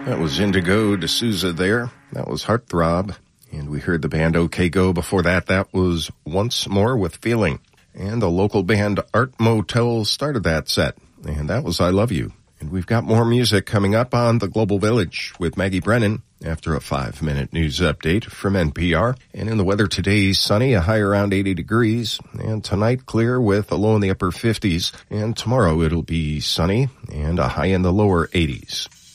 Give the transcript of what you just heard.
That was Indigo D'Souza there. That was Heartthrob. And we heard the band OK Go before that. That was Once More with Feeling. And the local band Art Motel started that set. And that was I Love You. And we've got more music coming up on The Global Village with Maggie Brennan after a 5-minute news update from NPR. And in the weather today, sunny, a high around 80 degrees. And tonight, clear with a low in the upper 50s. And tomorrow, it'll be sunny and a high in the lower 80s.